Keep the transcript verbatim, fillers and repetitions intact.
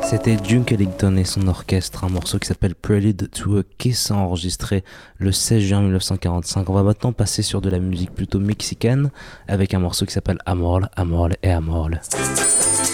C'était Duke Ellington et son orchestre, un morceau qui s'appelle Prelude to a Kiss, enregistré le seize juin mille neuf cent quarante-cinq. On va maintenant passer sur de la musique plutôt mexicaine avec un morceau qui s'appelle Amor, Amor et Amor.